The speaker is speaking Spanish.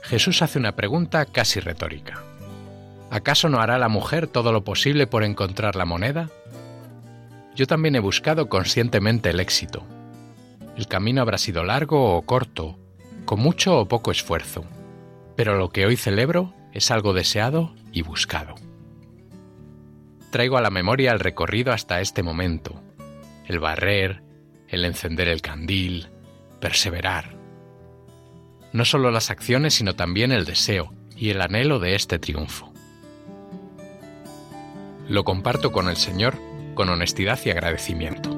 Jesús hace una pregunta casi retórica. ¿Acaso no hará la mujer todo lo posible por encontrar la moneda? Yo también he buscado conscientemente el éxito. El camino habrá sido largo o corto, con mucho o poco esfuerzo, pero lo que hoy celebro es algo deseado y buscado. Traigo a la memoria el recorrido hasta este momento, el barrer, el encender el candil, perseverar. No solo las acciones, sino también el deseo y el anhelo de este triunfo. Lo comparto con el Señor con honestidad y agradecimiento.